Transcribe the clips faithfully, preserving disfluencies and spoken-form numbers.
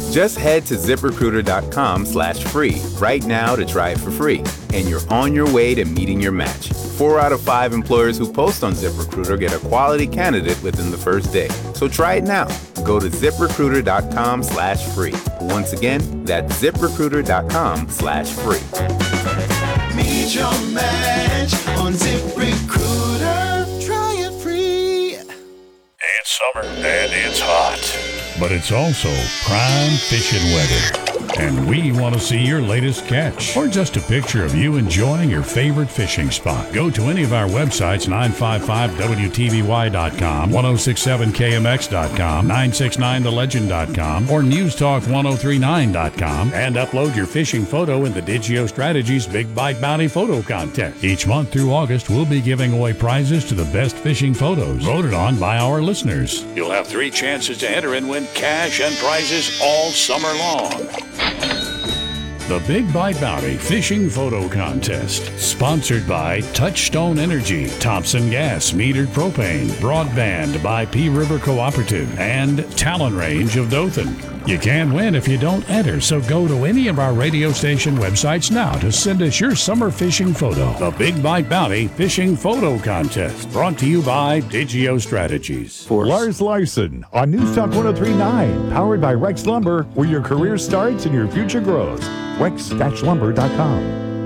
Just head to ZipRecruiter.com slash free right now to try it for free, and you're on your way to meeting your match. Four out of five employers who post on ZipRecruiter get a quality candidate within the first day. So try it now. Go to ZipRecruiter.com slash free. Once again, that's ZipRecruiter.com slash free. Meet your match on ZipRecruiter. Try it free. It's summer and it's hot. But it's also prime fishing weather. And we want to see your latest catch or just a picture of you enjoying your favorite fishing spot. Go to any of our websites, nine five five W T V Y dot com, ten sixty-seven K M X dot com, nine sixty-nine the legend dot com, or News Talk ten thirty-nine dot com, and upload your fishing photo in the Digio Strategies Big Bite Bounty Photo Contest. Each month through August, we'll be giving away prizes to the best fishing photos voted on by our listeners. You'll have three chances to enter and win cash and prizes all summer long. The Big Bite Bounty Fishing Photo Contest, sponsored by Touchstone Energy, Thompson Gas Metered Propane, Broadband by P River Cooperative, and Talon Range of Dothan. You can win if you don't enter, so go to any of our radio station websites now to send us your summer fishing photo. The Big Bite Bounty Fishing Photo Contest, brought to you by Digio Strategies. For Lars Larson on News Talk ten thirty-nine, powered by Rex Lumber, where your career starts and your future grows. Rex Lumber dot com.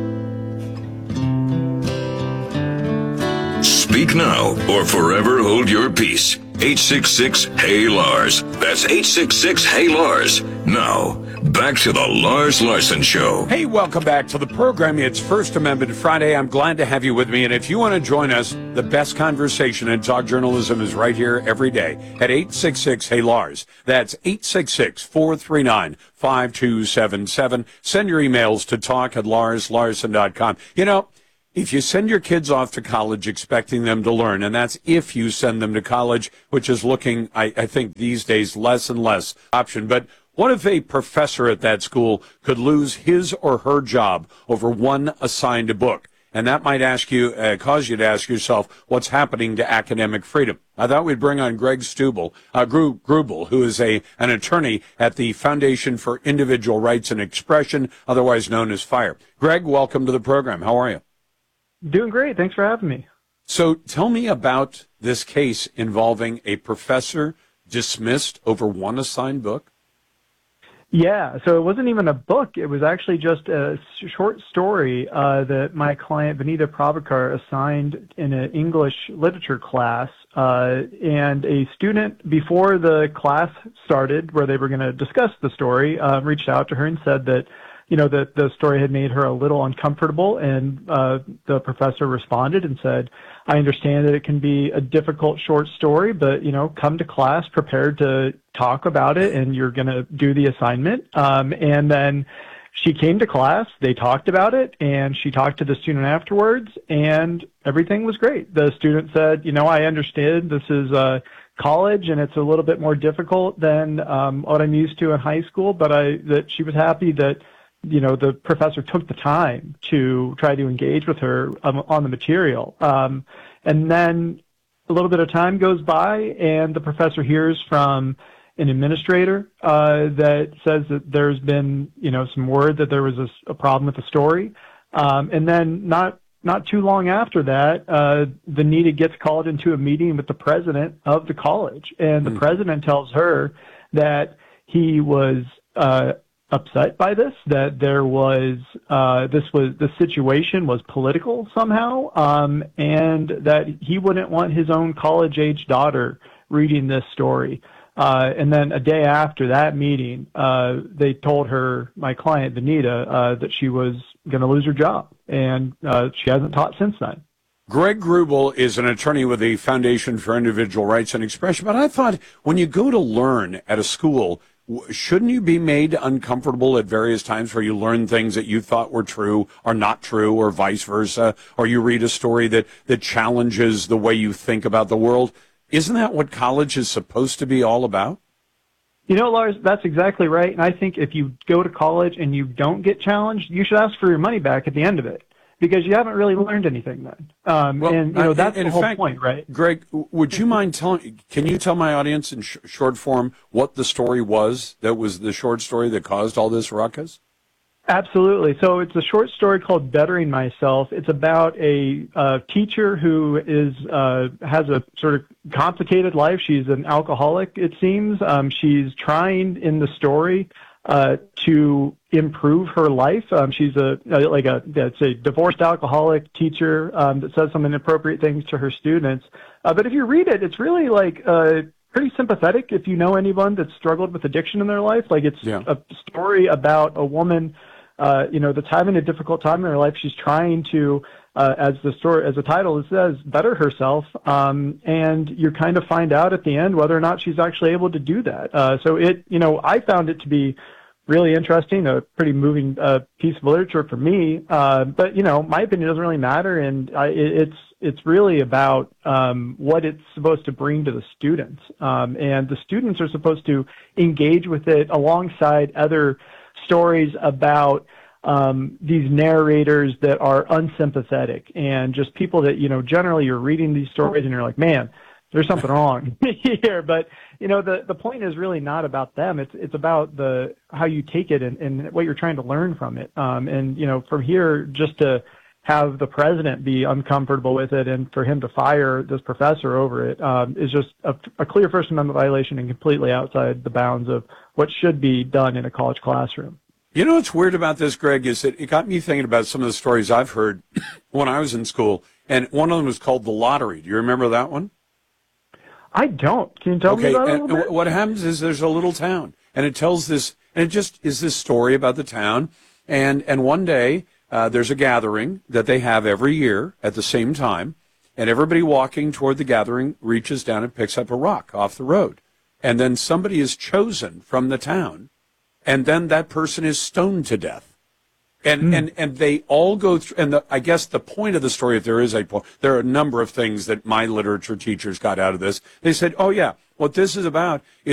Speak now or forever hold your peace. eight six six, Hey Lars. That's eight six six, Hey Lars. Now, back to the Lars Larson Show. Hey, welcome back to the program. It's First Amendment Friday. I'm glad to have you with me. And if you want to join us, the best conversation in talk journalism is right here every day at eight six six, Hey Lars. That's eight six six, four three nine, five two seven seven. Send your emails to talk at lars larson dot com. You know, if you send your kids off to college expecting them to learn, and that's if you send them to college, which is looking, I, I think, these days less and less option. But what if a professor at that school could lose his or her job over one assigned book? And that might ask you, uh, cause you to ask yourself, what's happening to academic freedom? I thought we'd bring on Greg Stubel, uh, Gru- Grubel, who is a an attorney at the Foundation for Individual Rights and Expression, otherwise known as FIRE. Greg, welcome to the program. How are you? Doing great. Thanks for having me. So tell me about this case involving a professor dismissed over one assigned book. Yeah, so it wasn't even a book. It was actually just a short story uh, that my client, Vanita Prabhakar, assigned in an English literature class. Uh, and a student, before the class started, where they were going to discuss the story, uh, reached out to her and said that, you know, that the story had made her a little uncomfortable. And uh, the professor responded and said, I understand that it can be a difficult short story, but, you know, come to class prepared to talk about it, and you're going to do the assignment. Um, and then she came to class, they talked about it, and she talked to the student afterwards, and everything was great. The student said, you know, I understand this is uh, college, and it's a little bit more difficult than um, what I'm used to in high school, but I that she was happy that, you know, the professor took the time to try to engage with her um, on the material. Um, and then a little bit of time goes by, and the professor hears from an administrator uh, that says that there's been, you know, some word that there was a, a problem with the story. Um, and then not not too long after that, uh, Vanita gets called into a meeting with the president of the college. And the mm. president tells her that he was uh, upset by this, that there was uh, this was the situation was political somehow, um, and that he wouldn't want his own college-age daughter reading this story. Uh, and then a day after that meeting, uh, they told her, my client Vanita, uh, that she was going to lose her job, and uh, she hasn't taught since then. Greg Grubel is an attorney with the Foundation for Individual Rights and Expression. But I thought when you go to learn at a school, shouldn't you be made uncomfortable at various times where you learn things that you thought were true are not true, or vice versa, or you read a story that, that challenges the way you think about the world? Isn't that what college is supposed to be all about? You know, Lars, that's exactly right. And I think if you go to college and you don't get challenged, you should ask for your money back at the end of it. because you haven't really learned anything then. Um, Well, and, you know, uh, that's in the whole fact, point, right? Greg, would you mind telling, can you tell my audience in sh- short form what the story was that was the short story that caused all this ruckus? Absolutely. So it's a short story called Bettering Myself. It's about a uh, teacher who is uh, has a sort of complicated life. She's an alcoholic, it seems. Um, she's trying in the story uh, to improve her life. Um, she's a, a like a that's a divorced alcoholic teacher um, that says some inappropriate things to her students. Uh, but if you read it, it's really like uh, pretty sympathetic if you know anyone that's struggled with addiction in their life. Like it's Yeah. a story about a woman, uh, you know, that's having a difficult time in her life. She's trying to, uh, as the story, as the title says, better herself. Um, and you kind of find out at the end whether or not she's actually able to do that. Uh, so it, you know, I found it to be really interesting, a pretty moving uh, piece of literature for me. Uh, but you know, my opinion doesn't really matter, and I, it, it's it's really about um, what it's supposed to bring to the students, um, and the students are supposed to engage with it alongside other stories about um, these narrators that are unsympathetic and just people that, you know, generally you're reading these stories and you're like, man, there's something wrong here. But, you know, the, the point is really not about them. It's it's about the how you take it and, and what you're trying to learn from it. Um, and, you know, from here, just to have the president be uncomfortable with it and for him to fire this professor over it um, is just a, a clear First Amendment violation and completely outside the bounds of what should be done in a college classroom. You know what's weird about this, Greg, is that it got me thinking about some of the stories I've heard when I was in school, and one of them was called The Lottery. Do you remember that one? I don't. Can you tell Okay, me about it a and little bit? what happens is there's a little town, and it tells this, and it just is this story about the town, and, and one day uh, there's a gathering that they have every year at the same time, and everybody walking toward the gathering reaches down and picks up a rock off the road, and then somebody is chosen from the town, and then that person is stoned to death. And, mm. and, and they all go through, and the, I guess the point of the story, if there is a point, there are a number of things that my literature teachers got out of this. They said, oh yeah, what this is about